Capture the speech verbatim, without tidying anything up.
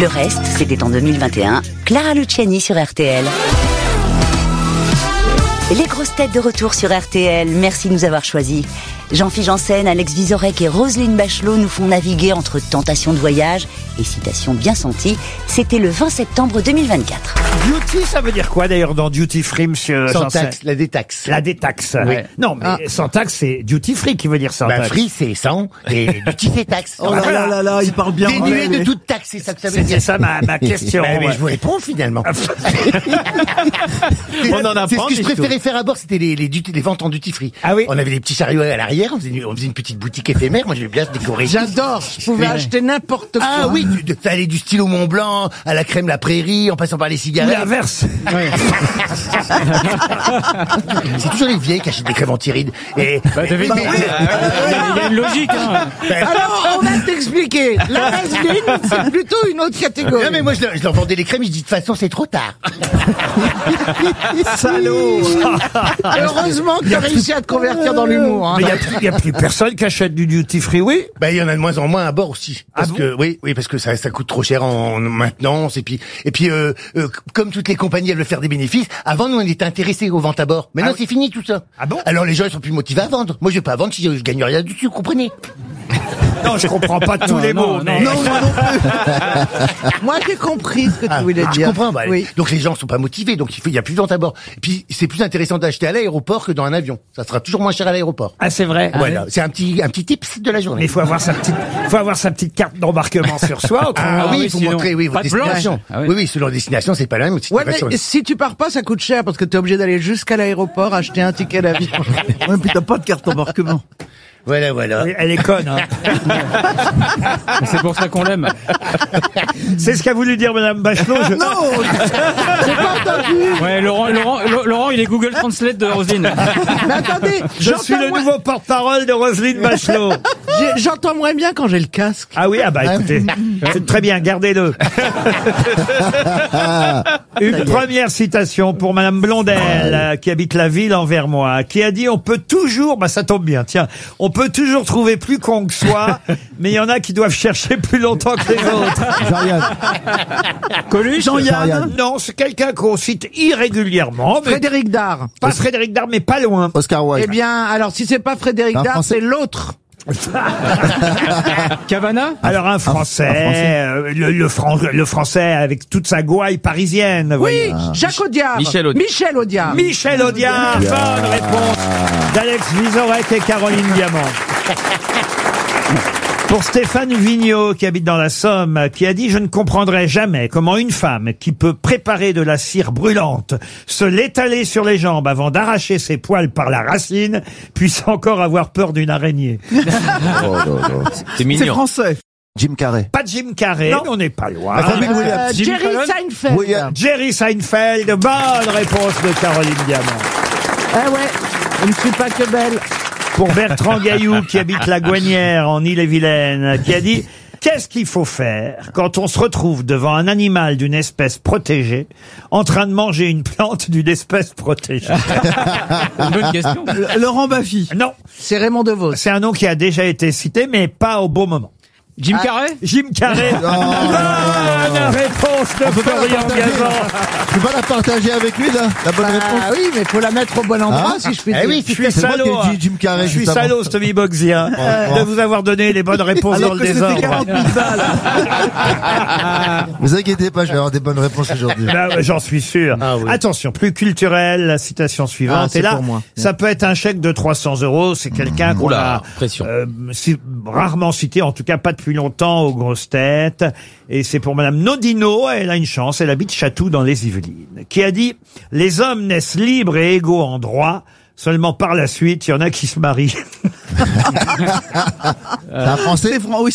Le reste, c'était en deux mille vingt et un. Clara Luciani sur R T L. Les grosses têtes de retour sur R T L, merci de nous avoir choisis. Jean-Philippe Janssen, Alex Vizorek et Roselyne Bachelot nous font naviguer entre tentations de voyage et citations bien senties. C'était le vingt septembre deux mille vingt-quatre. Duty, ça veut dire quoi d'ailleurs dans duty free, monsieur Sans Janssen? taxe, la détaxe. La détaxe. Oui. Non, mais Ah. sans taxe, c'est duty free qui veut dire sans Bah, taxe. free, c'est sans, et duty, c'est taxe. Oh là là là là, il parle bien. Dénué anglais. de toute taxe, c'est ça que ça veut C'était dire. ça ma, ma question. Bah, mais ouais. je vous réponds finalement. On en apprend C'est ce que je des préférais faire à bord, c'était les, les, duty- les ventes en duty free. Ah oui. On avait des petits chariots à l'arrière, on faisait, une, on faisait une petite boutique éphémère, moi j'aimais bien se décorer. J'adore, je pouvais Oui. acheter n'importe quoi. Ah oui, du- de- ça allait du stylo Mont Blanc à la crème La Prairie, en passant par les Ou cigarettes. l'inverse. C'est toujours les vieilles qui achètent des crèmes anti-rides. Et, Bah, t'as vu, mais- il y a une logique, hein. Alors, on va t'expliquer. La vaseline, c'est plutôt une autre catégorie. Non mais moi je leur, je leur vendais les crèmes, je dis de toute façon c'est trop tard. Salaud. Heureusement que tu as réussi à te convertir dans l'humour. Hein. Mais il n'y a, plus personne qui achète du duty free, oui. Bah il y en a de moins en moins à bord aussi. Parce Ah bon que oui, oui parce que ça, ça coûte trop cher en, en maintenance et puis et puis euh, euh, comme toutes les compagnies elles veulent faire des bénéfices. Avant nous on était intéressés aux ventes à bord. Maintenant Ah oui. c'est fini tout ça. Ah bon Alors les gens ils sont plus motivés à vendre. Moi je vais pas vendre si je, je gagne rien dessus, vous comprenez? Non, je comprends pas tous Non, les non, mots. non. mais- Non, moi non plus. Moi, j'ai compris ce que tu Ah, voulais je dire. comprends. Bah, Oui. Donc les gens sont pas motivés, donc il faut, il y a plus de vente à bord. Et puis c'est plus intéressant d'acheter à l'aéroport que dans un avion. Ça sera toujours moins cher à l'aéroport. Ah, c'est vrai. Voilà, c'est un petit un petit tips de la Mais journée. il faut avoir sa petite, faut avoir sa petite carte d'embarquement sur soi. autrement- Ah, Ah oui, oui, il faut sinon, montrer oui pas votre de blanche. destination. Ah oui. oui. oui, selon la destination, c'est pas la même. C'est Ouais, pas sur- mais si tu pars pas, ça coûte cher parce que t'es obligé d'aller jusqu'à l'aéroport acheter un ticket d'avion. Ouais, puis t'as pas de carte d'embarquement. Voilà, voilà. Elle est conne. Hein. C'est pour ça qu'on l'aime. C'est ce qu'a voulu dire Madame Bachelot. Je... Non, j'ai pas entendu. Ouais, Laurent, Laurent, Lo- Laurent, il est Google Translate de Roselyne. Mais attendez, Je j'entends suis le moins- nouveau porte-parole de Roselyne Bachelot. j'ai- j'entends moins bien quand j'ai le casque. Ah oui, ah bah écoutez, c'est très bien, gardez-le. Une première citation pour Madame Blondel, euh, qui habite la ville en Vermois, qui a dit: on peut toujours, bah ça tombe bien, tiens, on peut toujours trouver plus con que soi, mais il y en a qui doivent chercher plus longtemps que les autres. Jean-Yann. Coluche. Jean-Yann. Non, c'est quelqu'un qu'on cite irrégulièrement, mais Frédéric Dard. pas Frédéric Dard, mais pas loin. Oscar Wilde. Eh bien, alors si c'est pas Frédéric Un Dard, Français. c'est l'autre. Cavana. Alors un français, un Français. euh, le, le, Fran- le français avec toute sa gouaille parisienne, vous Oui, voyez. Jacques Audiard. Michel Audiard. Michel Audiard. Michel Audiard, bonne réponse d'Alex Vizorek et Caroline Diamant. Pour Stéphane Vigneault, qui habite dans la Somme, qui a dit: je ne comprendrai jamais comment une femme qui peut préparer de la cire brûlante, se l'étaler sur les jambes avant d'arracher ses poils par la racine, puisse encore avoir peur d'une araignée. C'est C'est mignon. français. Jim Carrey. Pas Jim Carrey, mais on n'est pas loin. Ah, Robin Euh, Williams. Jimmy Jerry Fallon. Seinfeld. William. Jerry Seinfeld, bonne réponse de Caroline Diamant. Ah ouais, je ne suis pas que belle. Pour Bertrand Gaillou, qui habite la Gouanière en Île-et-Vilaine, qui a dit: qu'est-ce qu'il faut faire quand on se retrouve devant un animal d'une espèce protégée en train de manger une plante d'une espèce protégée? Une bonne question. Laurent Baffy. Non, C'est Raymond DeVos. c'est un nom qui a déjà été cité, mais pas au bon moment. Jim Ah. Carrey. Jim Carrey. Bonne réponse de Florian Gazan. Tu peux pas la partager avec lui, là, la bonne réponse? Ah oui, mais faut la mettre au bon endroit, Ah. si je puis Eh dire. oui, Je suis C'est moi salaud, qui ai hein. dit Jim Carrey Je suis juste avant. salaud, Stomy Boxy, hein, de vous avoir donné les bonnes réponses Alors dans le que c'était désordre. quarante mille balles. Vous inquiétez pas, je vais avoir des bonnes réponses aujourd'hui. Bah, ouais, j'en suis sûr. Ah oui. Attention, plus culturel, la citation suivante. Ah, c'est Et là, pour moi. ça peut être un chèque de trois cents euros. C'est quelqu'un qu'on Oula, a pression. euh, si- rarement cité, en tout cas pas depuis longtemps, aux grosses têtes. Et c'est pour Madame Nodino. Elle a une chance. Elle habite Chatou dans les Yvelines, qui a dit: les hommes naissent libres et égaux en droit. Seulement par la suite, il y en a qui se marient. C'est un français?